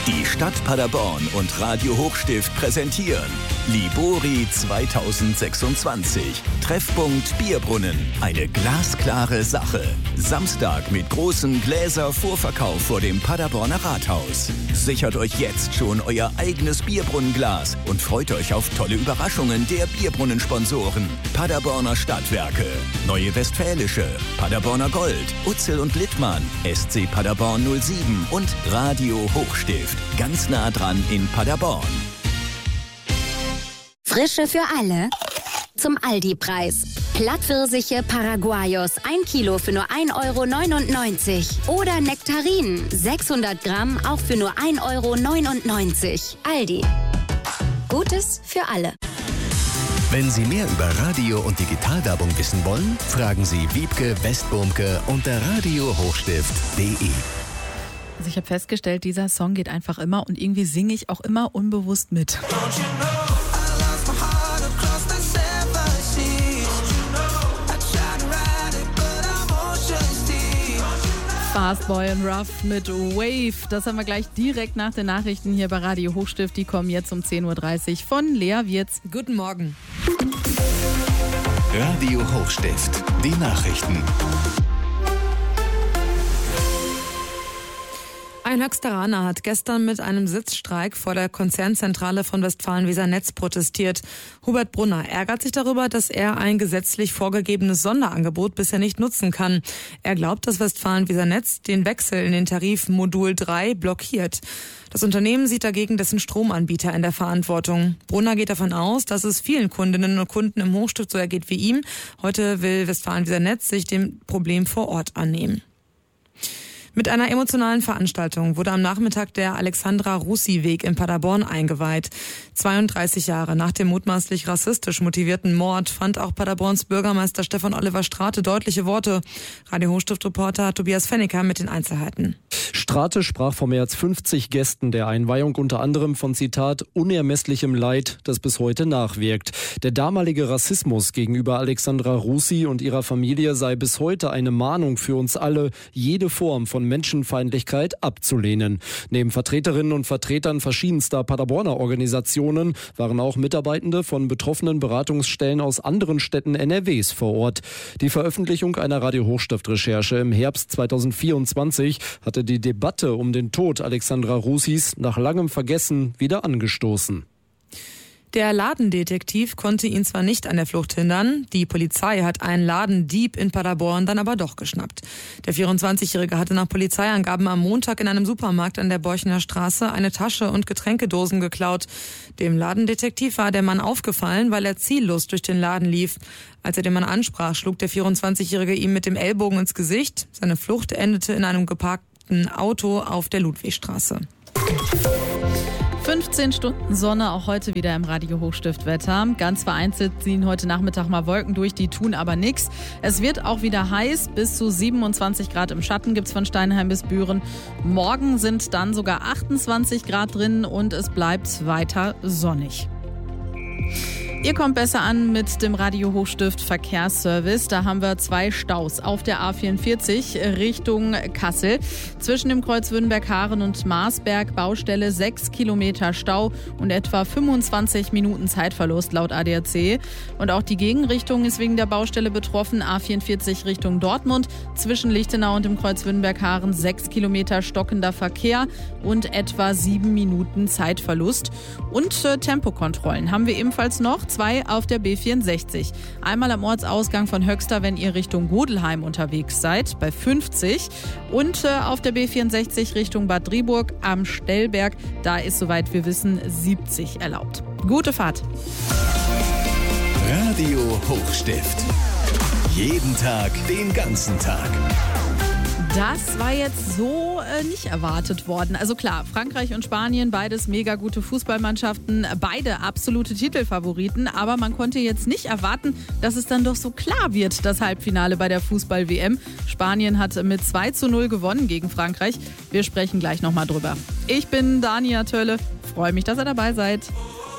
Die Stadt Paderborn und Radio Hochstift präsentieren Libori 2026. Treffpunkt Bierbrunnen. Eine glasklare Sache. Samstag mit großem Gläser-Vorverkauf vor dem Paderborner Rathaus. Sichert euch jetzt schon euer eigenes Bierbrunnenglas und freut euch auf tolle Überraschungen der Bierbrunnensponsoren. Paderborner Stadtwerke, Neue Westfälische, Paderborner Gold, Utzel und Littmann, SC Paderborn 07 und Radio Hochstift. Ganz nah dran in Paderborn. Frische für alle zum Aldi-Preis. Plattpfirsiche Paraguayos 1 Kilo für nur 1,99 € oder Nektarinen 600 Gramm auch für nur 1,99 €. Aldi. Gutes für alle. Wenn Sie mehr über Radio- und Digitalwerbung wissen wollen, fragen Sie Wiebke Westburmke unter radiohochstift.de. Also ich habe festgestellt, dieser Song geht einfach immer und irgendwie singe ich auch immer unbewusst mit. Fastboy und Ruff mit Wave. Das haben wir gleich direkt nach den Nachrichten hier bei Radio Hochstift. Die kommen jetzt um 10.30 Uhr von Lea Wirz. Guten Morgen. Radio Hochstift, die Nachrichten. Ein Höxteraner hat gestern mit einem Sitzstreik vor der Konzernzentrale von Westfalen-Weser Netz protestiert. Hubert Brunner ärgert sich darüber, dass er ein gesetzlich vorgegebenes Sonderangebot bisher nicht nutzen kann. Er glaubt, dass Westfalen-Weser Netz den Wechsel in den Tarif Modul 3 blockiert. Das Unternehmen sieht dagegen dessen Stromanbieter in der Verantwortung. Brunner geht davon aus, dass es vielen Kundinnen und Kunden im Hochstift so ergeht wie ihm. Heute will Westfalen-Weser Netz sich dem Problem vor Ort annehmen. Mit einer emotionalen Veranstaltung wurde am Nachmittag der Alexandra-Russi-Weg in Paderborn eingeweiht. 32 Jahre nach dem mutmaßlich rassistisch motivierten Mord fand auch Paderborns Bürgermeister Stefan Oliver Strate deutliche Worte. Radio Hochstift-Reporter Tobias Fenniker mit den Einzelheiten. Strate sprach vor mehr als 50 Gästen der Einweihung unter anderem von, Zitat, unermesslichem Leid, das bis heute nachwirkt. Der damalige Rassismus gegenüber Alexandra Russi und ihrer Familie sei bis heute eine Mahnung für uns alle, jede Form von Menschenfeindlichkeit abzulehnen. Neben Vertreterinnen und Vertretern verschiedenster Paderborner Organisationen waren auch Mitarbeitende von betroffenen Beratungsstellen aus anderen Städten NRWs vor Ort. Die Veröffentlichung einer Radio Hochstift-Recherche im Herbst 2024 hatte die Debatte um den Tod Alexandra Russis nach langem Vergessen wieder angestoßen. Der Ladendetektiv konnte ihn zwar nicht an der Flucht hindern, die Polizei hat einen Ladendieb in Paderborn dann aber doch geschnappt. Der 24-Jährige hatte nach Polizeiangaben am Montag in einem Supermarkt an der Borchener Straße eine Tasche und Getränkedosen geklaut. Dem Ladendetektiv war der Mann aufgefallen, weil er ziellos durch den Laden lief. Als er den Mann ansprach, schlug der 24-Jährige ihm mit dem Ellbogen ins Gesicht. Seine Flucht endete in einem geparkten Auto auf der Ludwigstraße. 15 Stunden Sonne, auch heute wieder im Radio Hochstift-Wetter. Ganz vereinzelt ziehen heute Nachmittag mal Wolken durch, die tun aber nichts. Es wird auch wieder heiß, bis zu 27 Grad im Schatten gibt's von Steinheim bis Büren. Morgen sind dann sogar 28 Grad drin und es bleibt weiter sonnig. Ihr kommt besser an mit dem Radio Hochstift Verkehrsservice. Da haben wir 2 Staus auf der A44 Richtung Kassel. Zwischen dem Kreuz Württemberg-Haaren und Marsberg Baustelle 6 Kilometer Stau und etwa 25 Minuten Zeitverlust laut ADAC. Und auch die Gegenrichtung ist wegen der Baustelle betroffen. A44 Richtung Dortmund. Zwischen Lichtenau und dem Kreuz Württemberg-Haaren 6 Kilometer stockender Verkehr und etwa 7 Minuten Zeitverlust. Und Tempokontrollen haben wir ebenfalls noch. 2 auf der B64. Einmal am Ortsausgang von Höxter, wenn ihr Richtung Godelheim unterwegs seid, bei 50. Und auf der B64 Richtung Bad Driburg am Stellberg, da ist, soweit wir wissen, 70 erlaubt. Gute Fahrt. Radio Hochstift. Jeden Tag, den ganzen Tag. Das war jetzt so nicht erwartet worden. Also klar, Frankreich und Spanien, beides mega gute Fußballmannschaften, beide absolute Titelfavoriten. Aber man konnte jetzt nicht erwarten, dass es dann doch so klar wird, das Halbfinale bei der Fußball-WM. Spanien hat mit 2:0 gewonnen gegen Frankreich. Wir sprechen gleich nochmal drüber. Ich bin Dania Tölle, freue mich, dass ihr dabei seid.